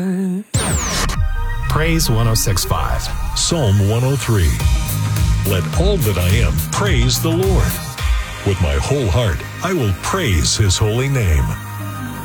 Praise 106.5. Psalm 103. Let all that I am praise the Lord. With my whole heart, I will praise his holy name.